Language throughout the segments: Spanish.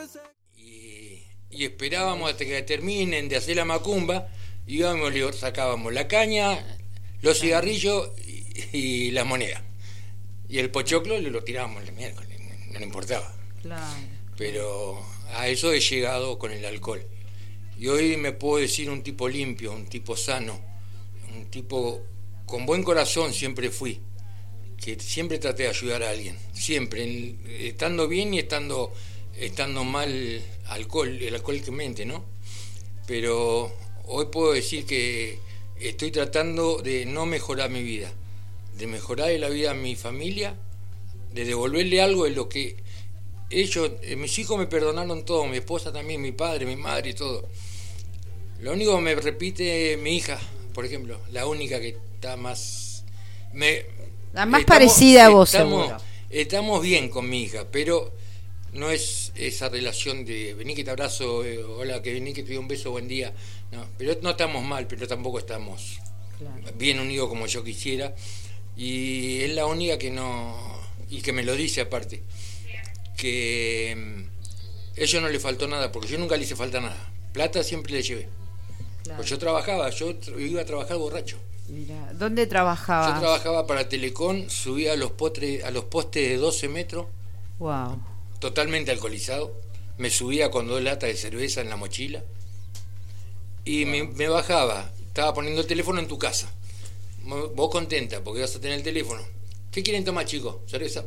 Y esperábamos hasta que terminen de hacer la macumba, íbamos, sacábamos la caña, los cigarrillos y las monedas. Y el pochoclo lo tirábamos el miércoles, no le importaba. Claro. Pero a eso he llegado con el alcohol. Y hoy me puedo decir un tipo limpio, un tipo sano, un tipo con buen corazón siempre fui, que siempre traté de ayudar a alguien, siempre, estando bien y estando mal alcohólicamente, ¿no? Pero hoy puedo decir que estoy tratando de no mejorar mi vida, de mejorar la vida de mi familia, de devolverle algo de lo que ellos, mis hijos me perdonaron todo, mi esposa también, mi padre, mi madre y todo. Lo único que me repite mi hija, por ejemplo, la única que está más... La más parecida a vos, seguro. Estamos bien con mi hija, pero no es esa relación de vení que te abrazo, hola, que vení que te doy un beso, buen día. No, pero no estamos mal, pero tampoco estamos bien unidos como yo quisiera. Y es la única que no... Y que me lo dice aparte, que ellos no le faltó nada, porque yo nunca le hice falta nada. Plata siempre le llevé. Claro. Pues yo iba a trabajar borracho. Mirá, ¿dónde trabajabas? Yo trabajaba para Telecom, subía a los postes de 12 metros. Wow. Totalmente alcoholizado. Me subía con 2 latas de cerveza en la mochila. Y me bajaba. Estaba poniendo el teléfono en tu casa. Vos contenta porque vas a tener el teléfono. ¿Qué quieren tomar, chicos? ¿Cerveza?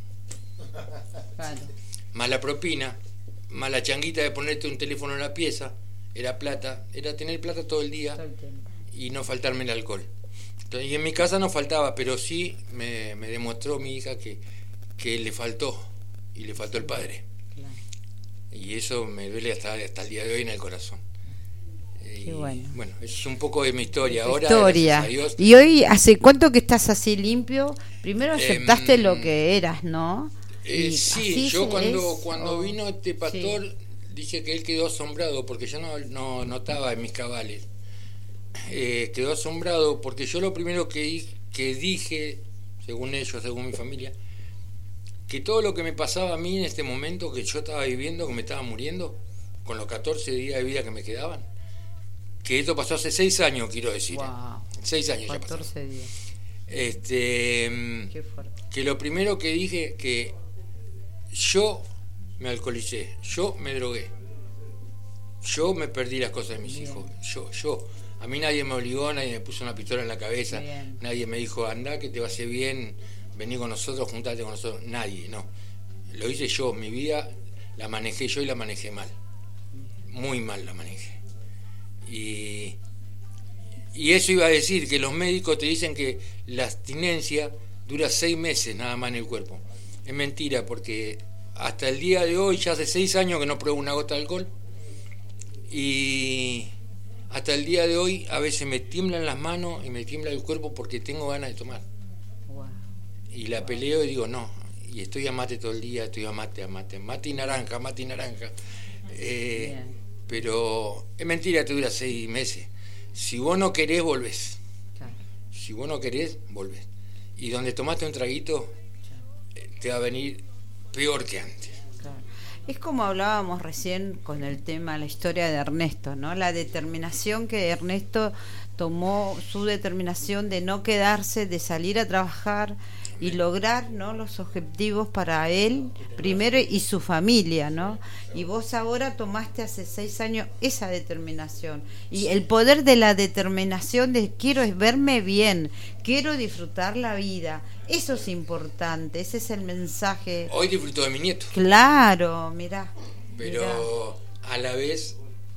Claro. Más la propina, más la changuita de ponerte un teléfono en la pieza. Era plata, era tener plata todo el día y no faltarme el alcohol. Entonces, y en mi casa no faltaba, pero sí me demostró mi hija que le faltó, y le faltó el padre. Claro. Y eso me duele hasta el día de hoy en el corazón. Qué bueno. Bueno, es un poco de mi historia. Ahora, gracias a Dios. ¿Y hoy hace cuánto que estás así limpio? Primero aceptaste lo que eras, ¿no? Sí, yo cuando vino este pastor... Sí. Dice que él quedó asombrado porque yo no estaba en mis cabales. Quedó asombrado porque yo lo primero que dije, según ellos, según mi familia, que todo lo que me pasaba a mí en este momento que yo estaba viviendo, que me estaba muriendo, con los 14 días de vida que me quedaban, que esto pasó hace 6 años, quiero decir. Wow. 6 años 14 ya pasó. 14 días. Qué fuerte. Que lo primero que dije que yo me alcoholicé, yo me drogué, yo me perdí las cosas de mis hijos, yo. A mí nadie me obligó, nadie me puso una pistola en la cabeza, nadie me dijo, anda que te va a hacer bien, vení con nosotros, juntate con nosotros, nadie, no. Lo hice yo, mi vida la manejé yo y la manejé mal, muy mal la manejé. Y eso iba a decir, que los médicos te dicen que la abstinencia dura 6 meses nada más en el cuerpo. Es mentira, porque hasta el día de hoy, ya hace 6 años que no pruebo una gota de alcohol, y hasta el día de hoy a veces me tiemblan las manos y me tiembla el cuerpo porque tengo ganas de tomar. Wow. Y la peleo y digo no, y estoy a mate todo el día, estoy a mate y naranja. Pero es mentira, te dura 6 meses. Si vos no querés, volvés. Claro. Si vos no querés, volvés. Y donde tomaste un traguito, te va a venir peor que antes. Claro. Es como hablábamos recién con el tema, la historia de Ernesto, ¿no? La determinación que Ernesto tomó, su determinación de no quedarse, de salir a trabajar y lograr, ¿no?, los objetivos para él primero y su familia, ¿no? Y vos ahora tomaste hace 6 años esa determinación y el poder de la determinación de quiero es verme bien, quiero disfrutar la vida, eso es importante, ese es el mensaje. Hoy disfruto de mi nieto. Claro, mirá. Pero a la vez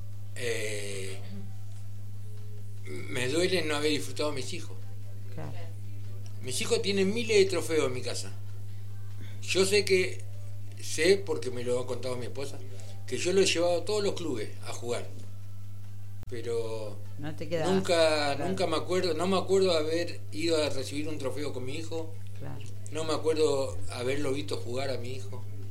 me duele no haber disfrutado a mis hijos. Claro. Mis hijos tienen miles de trofeos en mi casa. Yo sé porque me lo ha contado mi esposa, que yo lo he llevado a todos los clubes a jugar. Pero no te quedabas, nunca me acuerdo, no me acuerdo haber ido a recibir un trofeo con mi hijo. Claro. No me acuerdo haberlo visto jugar a mi hijo.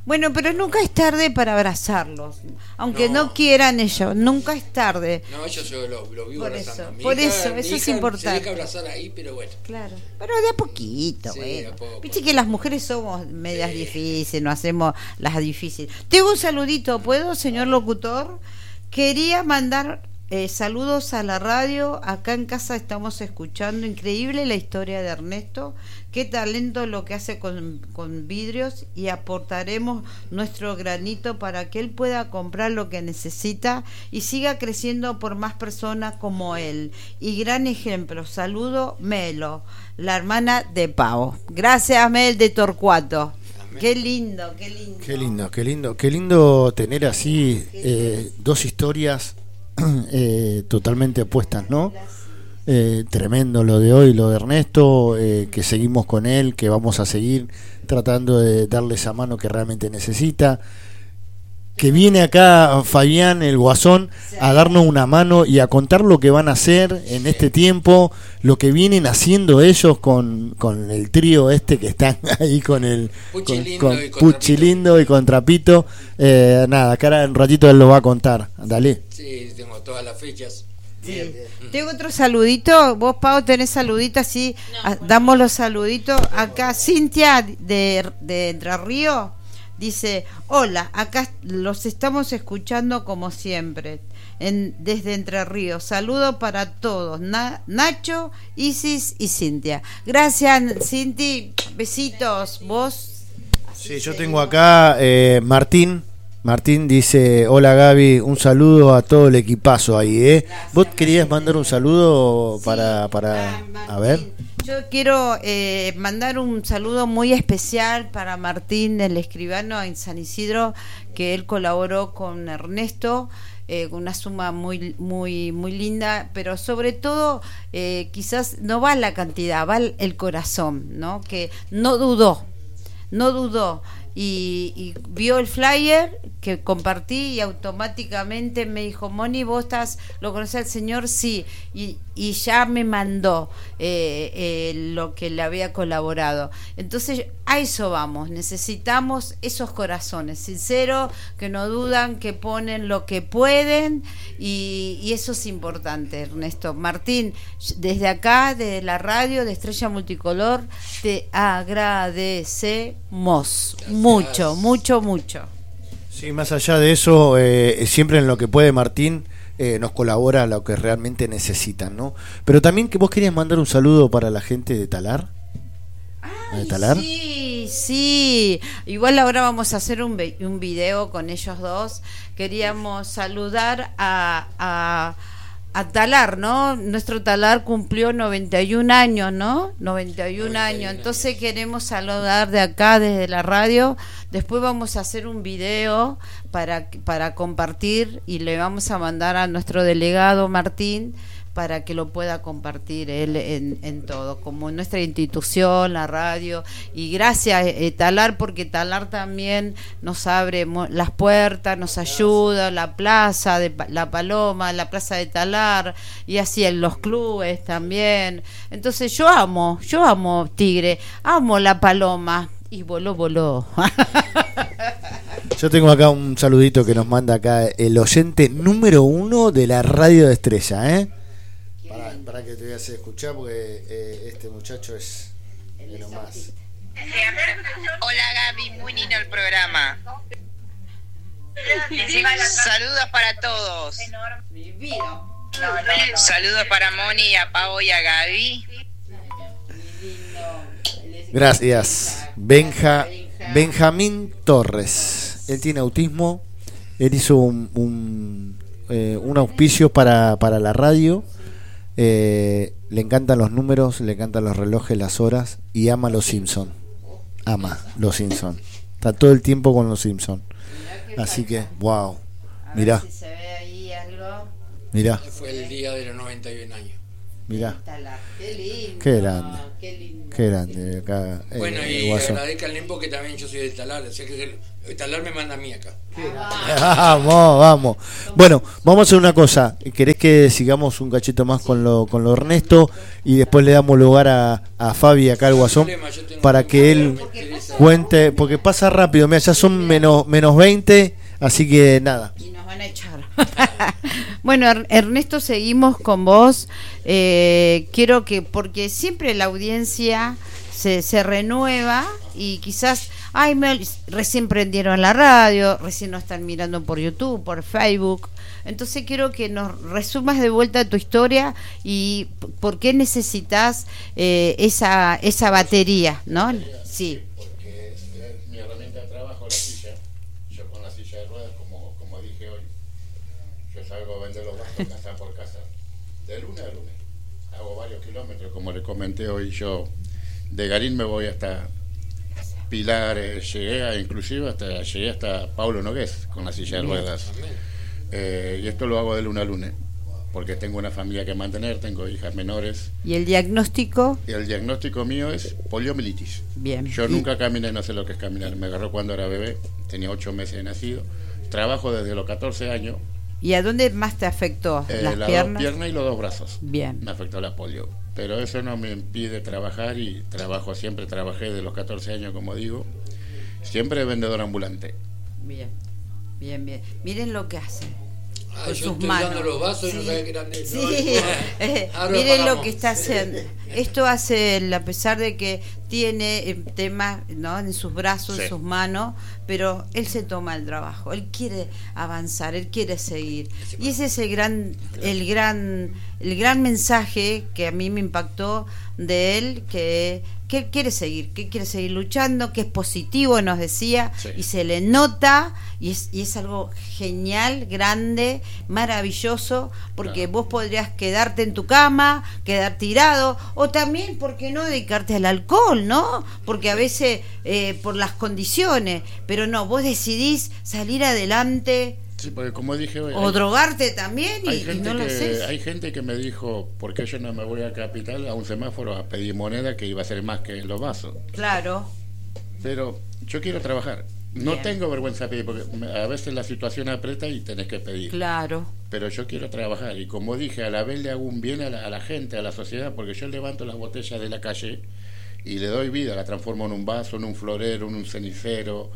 Bueno, pero nunca es tarde para abrazarlos, aunque no quieran ellos, nunca es tarde. No, yo lo vivo Por abrazando. eso, eso es importante. Se deja abrazar ahí, pero bueno. Claro, pero de a poquito, Sí, bueno. de a poco. Viste que las mujeres somos medias difíciles, no hacemos las difíciles. Tengo un saludito, ¿puedo, señor locutor? Quería mandar saludos a la radio. Acá en casa estamos escuchando, increíble la historia de Ernesto. Qué talento lo que hace con vidrios, y aportaremos nuestro granito para que él pueda comprar lo que necesita y siga creciendo por más personas como él. Y gran ejemplo. Saludo, Melo, la hermana de Pau. Gracias, Mel de Torcuato. Qué lindo, qué lindo. Qué lindo, qué lindo, qué lindo tener así dos historias totalmente opuestas, ¿no? Tremendo lo de hoy, lo de Ernesto, que seguimos con él, que vamos a seguir tratando de darle esa mano que realmente necesita, que viene acá Fabián, el Guasón, a darnos una mano y a contar lo que van a hacer en este tiempo, lo que vienen haciendo ellos con el trío este que están ahí con el Puchi Lindo y con Trapito. Nada, acá en un ratito él lo va a contar. Dale. Sí, tengo todas las fechas. Sí. Tengo otro saludito. Vos, Pau, tenés saludito, así damos los saluditos. Acá Cintia de Entre Ríos dice: hola, acá los estamos escuchando como siempre desde Entre Ríos. Saludo para todos, Nacho, Isis y Cintia. Gracias, Cinti, besitos. Vos. Sí, yo tengo acá Martín dice: hola Gaby, un saludo a todo el equipazo ahí, Gracias, ¿Vos querías mandar un saludo para a ver? Yo quiero mandar un saludo muy especial para Martín, el escribano en San Isidro, que él colaboró con Ernesto, con una suma muy muy muy linda, pero sobre todo quizás no va la cantidad, va el corazón, ¿no? Que no dudó y vio el flyer que compartí y automáticamente me dijo: Moni, ¿vos lo conocés al señor? Sí, y ya me mandó lo que le había colaborado. Entonces a eso vamos, necesitamos esos corazones sinceros, que no dudan, que ponen lo que pueden, y eso es importante, Ernesto. Martín, desde acá, desde la radio de Estrella Multicolor, te agradecemos mucho, mucho, mucho. Sí, más allá de eso, siempre en lo que puede Martín nos colabora lo que realmente necesitan, ¿no? Pero también, que vos querías mandar un saludo para la gente de Talar. Ay, ¿de Talar? Sí. Igual ahora vamos a hacer un video con ellos dos. Queríamos saludar a Talar, ¿no? Nuestro Talar cumplió 91 años, ¿no? 91 años. Entonces queremos saludar de acá, desde la radio. Después vamos a hacer un video para compartir, y le vamos a mandar a nuestro delegado Martín para que lo pueda compartir él en todo, como nuestra institución, la radio. Y gracias, Talar, porque Talar también nos abre las puertas, nos ayuda, la plaza de La Paloma, la plaza de Talar, y así en los clubes también. Entonces yo amo Tigre, amo La Paloma, y voló. Yo tengo acá un saludito que nos manda acá el oyente número 1 de la radio de Estrella, Para que te voy a hacer escuchar, porque este muchacho es de lo más. Hola Gaby, muy lindo el programa. Saludos para todos. Saludos para Moni, a Pau y a Gaby. Gracias. Benjamín Torres. Él tiene autismo. Él hizo un auspicio para la radio. Le encantan los números, le encantan los relojes, las horas, y ama los Simpson. Está todo el tiempo con los Simpson. Así que, wow. Mirá. Si se ve ahí algo. Mirá. Fue el día de los 91 años. Mirá. Qué lindo. Qué grande. Qué lindo. Qué grande acá. Bueno, y Guasón. agradezco al Limpo que también yo soy del Talar, o sea que el Talar me manda a mí acá. Vamos. Bueno, vamos a hacer una cosa. ¿Querés que sigamos un cachito más con lo Ernesto y después le damos lugar a Fabi acá al Guasón para que él cuente? Porque pasa rápido, mira, ya son menos 20, así que nada. Y nos van a echar. Bueno, Ernesto, seguimos con vos. Quiero que, porque siempre la audiencia se renueva y quizás, recién prendieron la radio, recién nos están mirando por YouTube, por Facebook. Entonces quiero que nos resumas de vuelta tu historia y por qué necesitas esa batería, ¿no? Sí. Porque es mi herramienta de trabajo, la silla. Yo con la silla de ruedas, como dije hoy, yo salgo a vender los vasos casa por casa, de lunes a lunes. Hago varios kilómetros, como le comenté hoy, yo de Garín me voy hasta Pilar, llegué hasta Paulo Nogués con la silla de ruedas. Y esto lo hago de lunes a lunes, porque tengo una familia que mantener, tengo hijas menores. ¿Y el diagnóstico? Y el diagnóstico mío es poliomielitis. Bien. Yo nunca caminé, no sé lo que es caminar. Me agarró cuando era bebé, tenía 8 meses de nacido. Trabajo desde los 14 años. ¿Y a dónde más te afectó? ¿Las las piernas? dos piernas y los dos brazos. Bien. Me afectó la polio. Pero eso no me impide trabajar y siempre trabajé desde los 14 años, como digo. Siempre vendedor ambulante. Bien. Miren lo que hace. Con Yo sus estoy manos. dando los vasos y no Sí. sabía que eran de Sí. Ahora Miren lo pagamos. que está haciendo. Esto hace él, a pesar de que tiene temas, ¿no?, en sus brazos, Sí. en sus manos, pero él se toma el trabajo, él quiere avanzar, él quiere seguir. Y ese es el gran mensaje que a mí me impactó de él, que él quiere seguir luchando, que es positivo, nos decía, Sí. y se le nota, y es algo genial, grande, maravilloso, porque Claro. vos podrías quedarte en tu cama, quedar tirado, o también, ¿por qué no dedicarte al alcohol, no? Porque a veces por las condiciones, pero no, vos decidís salir adelante, Sí, porque como dije hoy, o drogarte también, y no lo haces. hay gente que me dijo, ¿por qué yo no me voy a Capital a un semáforo a pedir moneda que iba a ser más que los vasos? Claro, Pero yo quiero trabajar. No Bien. tengo vergüenza de pedir, porque a veces la situación aprieta y tenés que pedir. claro. Pero yo quiero trabajar y como dije, a la vez le hago un bien a la gente, a la sociedad, porque yo levanto las botellas de la calle y le doy vida, la transformo en un vaso, en un florero, en un cenicero,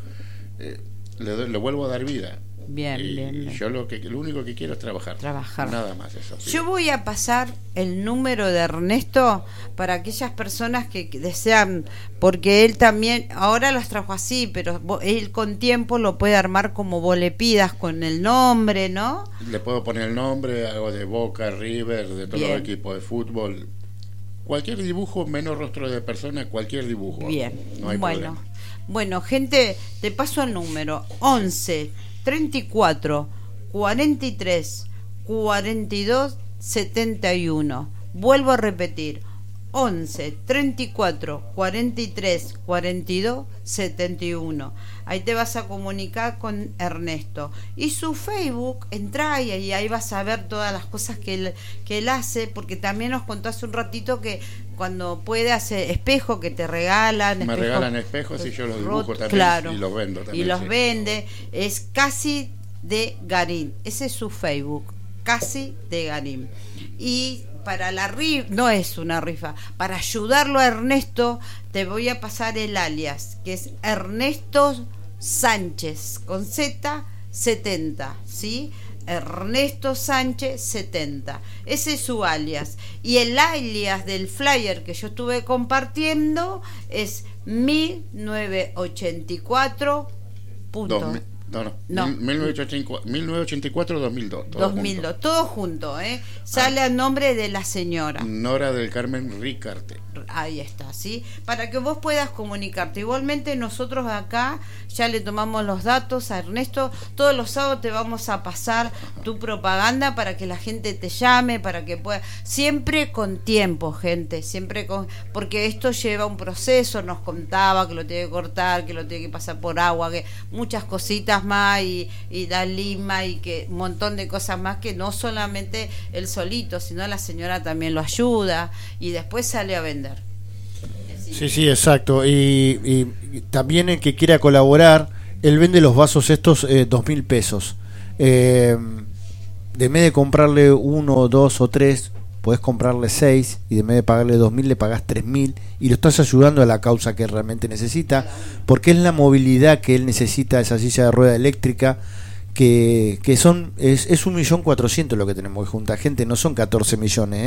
le vuelvo a dar vida. Bien, Y bien. yo lo único que quiero es trabajar. Nada más eso. Sí. Yo voy a pasar el número de Ernesto para aquellas personas que desean, porque él también, ahora las trajo así, pero él con tiempo lo puede armar como vos le pidas, con el nombre, ¿no? Le puedo poner el nombre, hago de Boca, River, de todos Bien. los equipos de fútbol. Cualquier dibujo, menos rostro de persona, cualquier dibujo. Bien, No hay problema. Bueno, gente, te paso el número 11 34 43 42 71. Vuelvo a repetir, 11 34 43 42 71. Ahí te vas a comunicar con Ernesto. Y su Facebook, entra y ahí vas a ver todas las cosas que él hace, porque también nos contó hace un ratito que cuando puede hacer espejo que te regalan. Me regalan espejos y yo los dibujo también, claro, y los vendo también. y los sí. vende. Es Casi de Garín. Ese es su Facebook, Casi de Garín. Y para la rifa, no es una rifa, para ayudarlo a Ernesto, te voy a pasar el alias, que es Ernesto Sánchez, con Z 70, ¿sí? Ernesto Sánchez 70. Ese es su alias. Y el alias del flyer que yo estuve compartiendo es 1984. No. 1984-2002. 2002, todo junto, sale a nombre de la señora. Nora del Carmen Ricarte. Ahí está, ¿sí? Para que vos puedas comunicarte. Igualmente nosotros acá ya le tomamos los datos a Ernesto. Todos los sábados te vamos a pasar tu propaganda para que la gente te llame, para que pueda... Siempre con tiempo, gente, porque esto lleva un proceso, nos contaba que lo tiene que cortar, que lo tiene que pasar por agua, que muchas cositas plasma y da lima y que un montón de cosas más, que no solamente él solito, sino la señora también lo ayuda y después sale a vender. Sí, exacto. Y también el que quiera colaborar, él vende los vasos estos 2.000 pesos. De vez de comprarle 1, 2 o 3, podés comprarle 6 y de vez de pagarle 2.000 le pagás 3.000 y lo estás ayudando a la causa que realmente necesita, porque es la movilidad que él necesita, esa silla de rueda eléctrica que es 1.400.000 lo que tenemos que juntar, gente, no son 14 millones,